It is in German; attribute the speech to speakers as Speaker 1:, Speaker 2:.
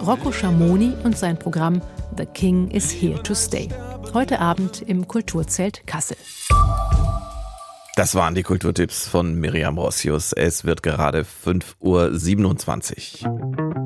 Speaker 1: Rocco Schamoni und sein Programm The King is Here to Stay. Heute Abend im Kulturzelt Kassel.
Speaker 2: Das waren die Kulturtipps von Miriam Rossius. Es wird gerade 5:27 Uhr.